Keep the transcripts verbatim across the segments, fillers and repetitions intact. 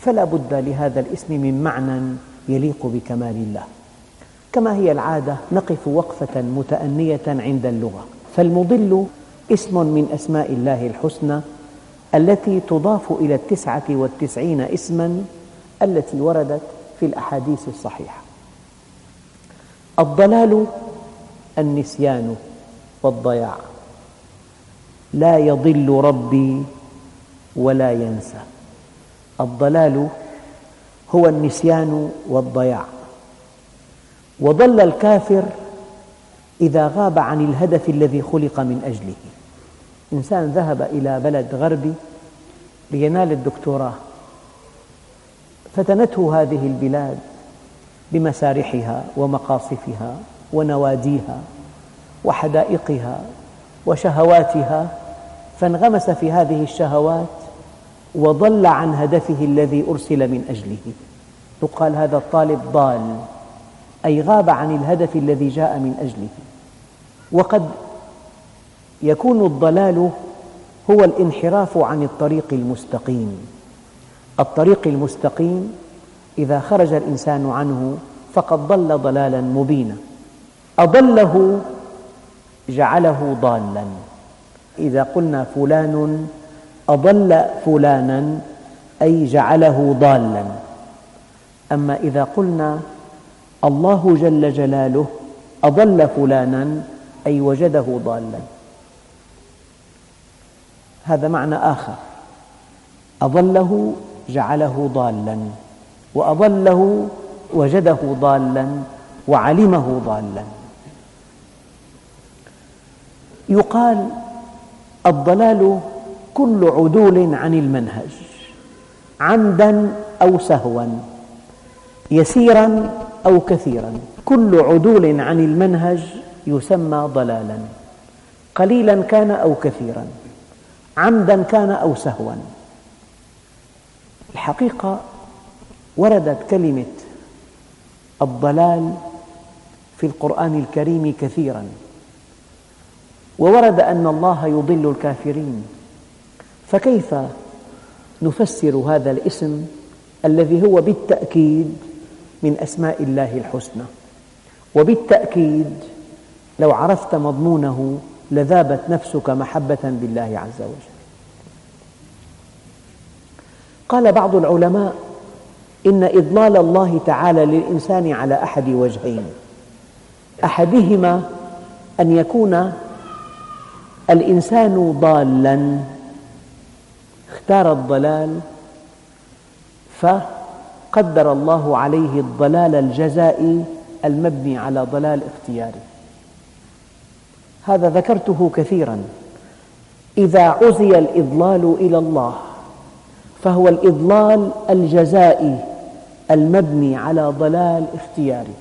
فلا بد لهذا الاسم من معنى يليق بكمال الله. كما هي العادة نقف وقفة متأنية عند اللغة. فالمضل اسم من أسماء الله الحسنى التي تضاف إلى التسعة والتسعين اسماً التي وردت في الأحاديث الصحيحة. الضلال النسيان والضياع، لا يضل ربي ولا ينسى. الضلال هو النسيان والضياع. وضل الكافر إذا غاب عن الهدف الذي خلق من أجله. إنسان ذهب إلى بلد غربي لينال الدكتوراه، فتنته هذه البلاد بمسارحها ومقاصفها ونواديها وحدائقها وشهواتها، فانغمس في هذه الشهوات وضل عن هدفه الذي أرسل من أجله. يقال هذا الطالب ضال، أي غاب عن الهدف الذي جاء من أجله. وقد يكون الضلال هو الانحراف عن الطريق المستقيم. الطريق المستقيم إذا خرج الإنسان عنه فقد ضل ضلالا مبينا. أضله جعله ضالا. إذا قلنا فلان أضل فلانا أي جعله ضالا. أما إذا قلنا الله جل جلاله أضل فلانا أي وجده ضالا، هذا معنى آخر. أضله جعله ضالا، وأضله وجده ضالا وعلمه ضالا. يقال الضلال كل عدول عن المنهج، عمدا أو سهوا، يسيرا أو كثيرا. كل عدول عن المنهج يسمى ضلالا، قليلا كان أو كثيرا، عمدا كان أو سهوا. الحقيقة وردت كلمة الضلال في القرآن الكريم كثيرا، وورد أن الله يضل الكافرين، فكيف نفسر هذا الاسم الذي هو بالتأكيد من أسماء الله الحسنى؟ وبالتأكيد لو عرفت مضمونه لذابت نفسك محبة بالله عز وجل. قال بعض العلماء إن إضلال الله تعالى للإنسان على أحد وجهين، أحدهما أن يكون الإنسان ضالاً اختار الضلال فقدر الله عليه الضلال الجزائي المبني على ضلال اختياري. هذا ذكرته كثيراً. إذا عزي الإضلال إلى الله فهو الإضلال الجزائي المبني على ضلال اختياري.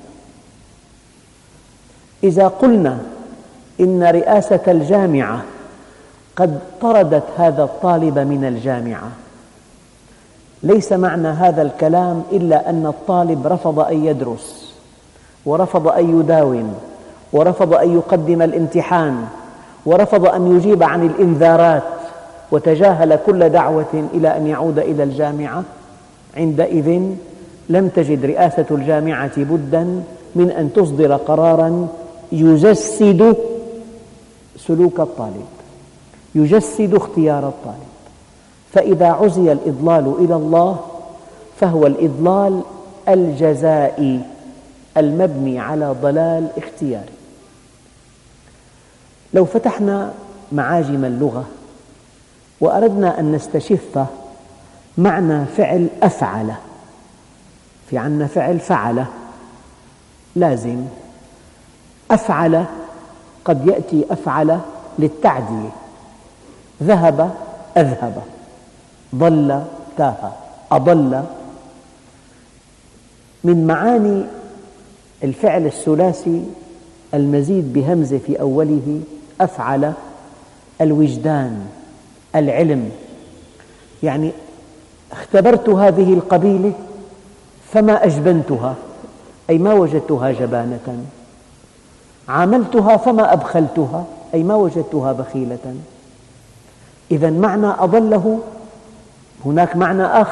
إذا قلنا إن رئاسة الجامعة قد طردت هذا الطالب من الجامعة، ليس معنى هذا الكلام إلا أن الطالب رفض أن يدرس، ورفض أن يداوم، ورفض أن يقدم الامتحان، ورفض أن يجيب عن الإنذارات، وتجاهل كل دعوة إلى أن يعود إلى الجامعة. عندئذ لم تجد رئاسة الجامعة بداً من أن تصدر قراراً يجسد سلوك الطالب، يجسد اختيار الطالب. فإذا عزي الإضلال إلى الله فهو الإضلال الجزائي المبني على ضلال اختياري. لو فتحنا معاجم اللغة وأردنا أن نستشف معنى فعل أفعل، في عندنا فعل فعل لازم. أفعل قد يأتي أفعل للتعدية، ذهب أذهب، ضل تاه، أضل. من معاني الفعل الثلاثي المزيد بهمزة في أوله أفعل الوجدان، العلم. يعني اختبرت هذه القبيلة فما أجبنتها، أي ما وجدتها جبانة. عاملتها فما أبخلتها، أي ما وجدتها بخيلة. إذن معنى أضله هناك معنى آخر.